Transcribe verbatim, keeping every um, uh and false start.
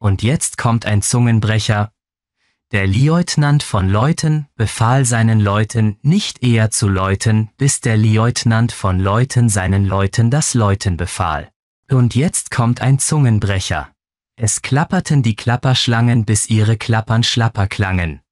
Und jetzt kommt ein Zungenbrecher. Der Lieutenant von Leuten befahl seinen Leuten, nicht eher zu läuten, bis der Lieutenant von Leuten seinen Leuten das Läuten befahl. Und jetzt kommt ein Zungenbrecher. Es klapperten die Klapperschlangen, bis ihre Klappern schlapper klangen.